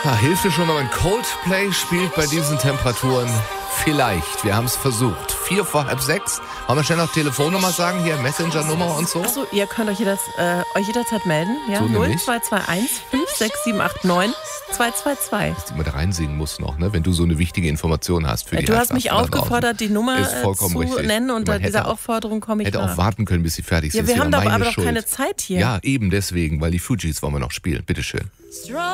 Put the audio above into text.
Hilft dir schon, wenn man Coldplay spielt bei diesen Temperaturen? Vielleicht. Wir haben es versucht. 5:45. Wollen wir schnell noch Telefonnummer sagen? Hier, Messenger-Nummer und so? Achso, ihr könnt euch jederzeit melden. Ja? So 0221 56789 222. Dass du immer da reinsingen musst noch, ne? Wenn du so eine wichtige Information hast für die Du hast mich Herrschaften da aufgefordert, die Nummer vollkommen zu richtig. nennen, und Man dieser Aufforderung komme ich hätte nach. auch warten können, bis sie fertig sind. Ja, wir haben aber doch keine Zeit hier. Ja, eben deswegen, weil die Fugees wollen wir noch spielen. Bitteschön.